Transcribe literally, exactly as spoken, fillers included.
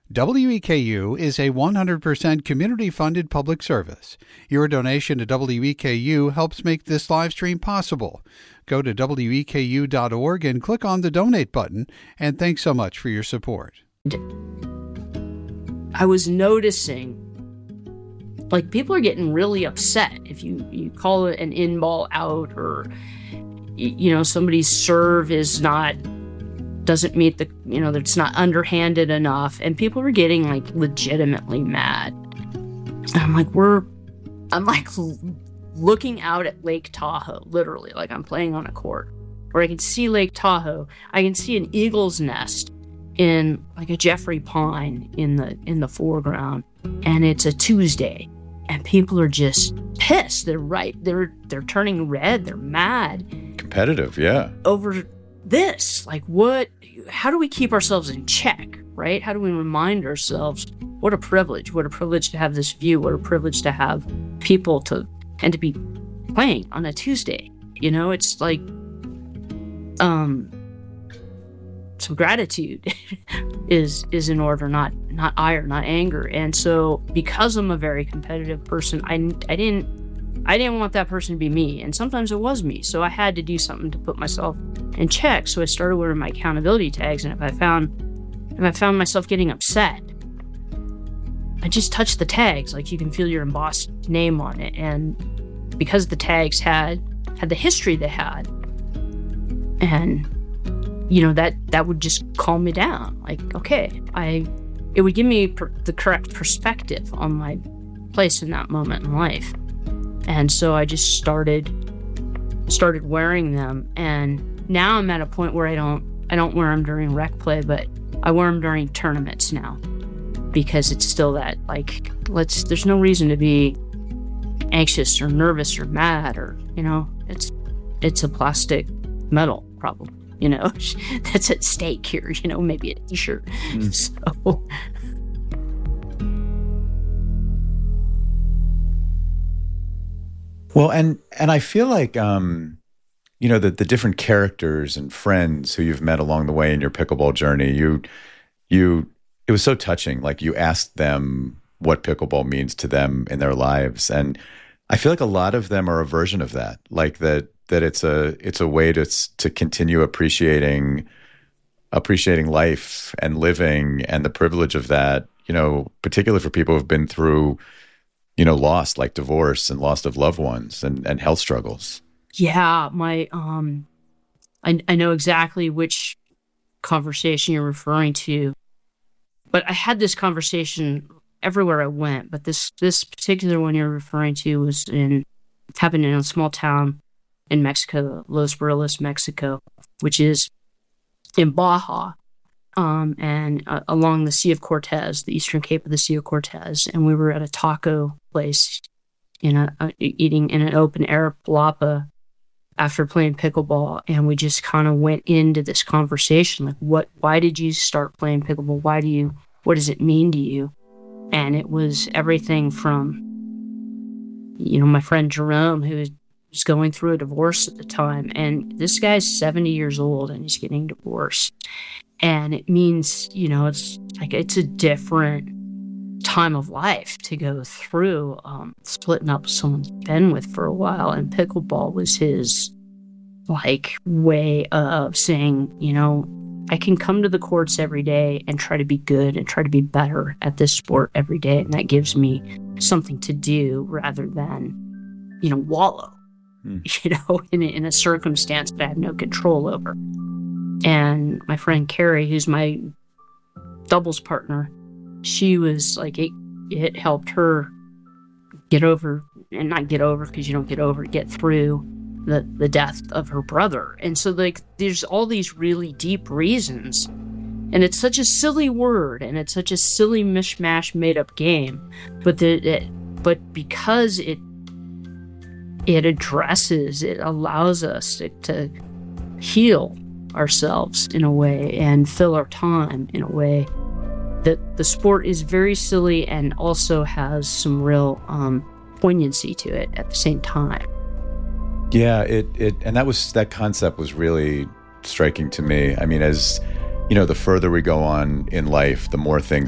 W E K U is a one hundred percent community-funded public service. Your donation to W E K U helps make this live stream possible. Go to W E K U dot org and click on the donate button, and thanks so much for your support. I was noticing, like, people are getting really upset if you, you call it an in-ball out, or, you know, somebody's serve is not... doesn't meet the, you know, it's not underhanded enough, and people were getting like legitimately mad. And I'm like, we're, I'm like looking out at Lake Tahoe, literally, like I'm playing on a court where I can see Lake Tahoe. I can see an eagle's nest in like a Jeffrey Pine in the in the foreground, and it's a Tuesday, and people are just pissed. They're right. They're they're turning red. They're mad. Competitive, yeah. Over this, like, what, how do we keep ourselves in check, right? How do we remind ourselves what a privilege, what a privilege to have this view, what a privilege to have people to, and to be playing on a Tuesday, you know? It's like, um, some gratitude is, is in order, not, not ire, not anger. And so because I'm a very competitive person, I, I didn't, I didn't want that person to be me, and sometimes it was me, so I had to do something to put myself in check. So I started wearing my accountability tags, and if I found if I found myself getting upset, I just touched the tags, like you can feel your embossed name on it. And because the tags had had the history they had, and you know, that that would just calm me down. Like, okay, I it would give me per, the correct perspective on my place in that moment in life. And so I just started started wearing them, and now I'm at a point where I don't I don't wear them during rec play, but I wear them during tournaments now, because it's still that, like, let's there's no reason to be anxious or nervous or mad, or, you know, it's it's a plastic medal problem, you know, that's at stake here, you know, maybe a t-shirt. Mm. So Well, and and I feel like, um, you know, the, the different characters and friends who you've met along the way in your pickleball journey, you, you, it was so touching. Like, you asked them what pickleball means to them in their lives, and I feel like a lot of them are a version of that. Like that, that it's a it's a way to to continue appreciating appreciating life and living and the privilege of that. You know, particularly for people who've been through, you know, loss, like divorce and loss of loved ones and, and health struggles. Yeah, my, um, I, I know exactly which conversation you're referring to, but I had this conversation everywhere I went, but this, this particular one you're referring to was in, happened in a small town in Mexico, Los Barriles, Mexico, which is in Baja. Um, and uh, along the Sea of Cortez, the eastern cape of the Sea of Cortez, and we were at a taco place, in a uh, eating in an open air palapa after playing pickleball, and we just kind of went into this conversation, like, what? Why did you start playing pickleball? Why do you? What does it mean to you? And it was everything from, you know, my friend Jerome, who was going through a divorce at the time, and this guy's seventy years old and he's getting divorced. And it means, you know, it's like, it's a different time of life to go through, um, splitting up with someone he's been with for a while. And pickleball was his, like, way of saying, you know, I can come to the courts every day and try to be good and try to be better at this sport every day. And that gives me something to do rather than, you know, wallow, mm. you know, in a, in a circumstance that I have no control over. And my friend Carrie, who's my doubles partner, she was like, it, it helped her get over, and not get over because you don't get over, get through the, the death of her brother. And so, like, there's all these really deep reasons. And it's such a silly word, and it's such a silly mishmash made up game. But the, it, but because it it addresses, it allows us to, to heal ourselves in a way and fill our time in a way that the sport is very silly and also has some real um, poignancy to it at the same time. Yeah, it it and that was that concept was really striking to me. I mean, as you know, the further we go on in life, the more things